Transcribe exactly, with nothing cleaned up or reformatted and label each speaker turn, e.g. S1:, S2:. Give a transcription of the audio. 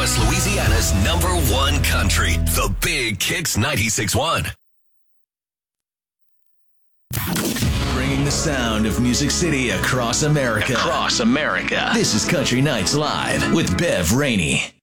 S1: Northwest Louisiana's number one country, the Big Kicks ninety-six point one. Bringing the sound of Music City across America. Across America. This is Country Nights Live with Bev Rainey.